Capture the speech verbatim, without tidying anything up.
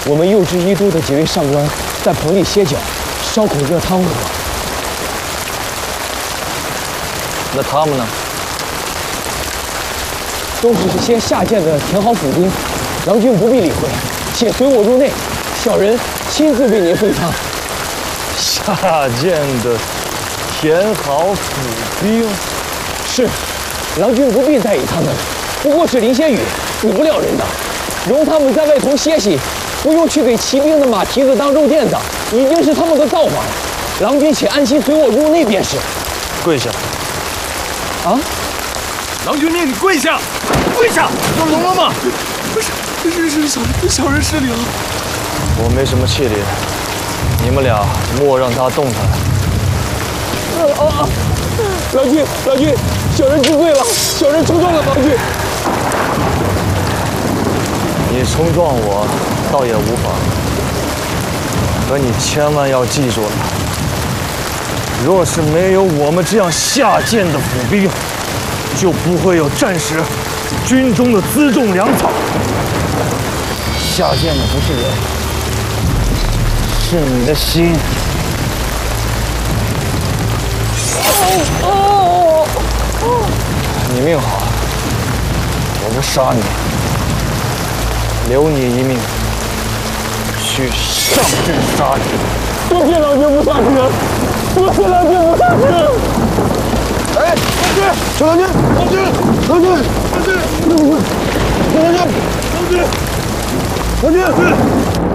我们右支一都的几位上官在棚里歇脚，烧口热汤喝。 那他们呢？ 都是这些下贱的田豪府兵，郎君不必理会，且随我入内，小人亲自为您会汤。 下贱的田豪府兵， 是，郎君不必在意他们，不过是林仙雨，死不了人的。容他们在外头歇息，不用去给骑兵的马蹄子当肉垫子，已经是他们的造化了。郎君且安心随我入内便是。 跪下！ 啊！ 郎君命你跪下！跪下！都聋了吗？不是，是是小人小人失礼了。 我没什么气力，你们俩莫让他动弹。 啊啊！郎君，郎君，小人知罪了，小人冲撞了郎君。 你冲撞我，倒也无妨。可你千万要记住了，若是没有我们这样下贱的府兵，就不会有战时军中的辎重粮草。下贱的不是人，是你的心。你命好，我不杀你，留你一命，去上阵杀敌。 多谢郎君不杀之恩，多谢郎君不杀之恩。 哎，郎君，郎君，郎君，郎君，郎君，郎君，郎君，郎君。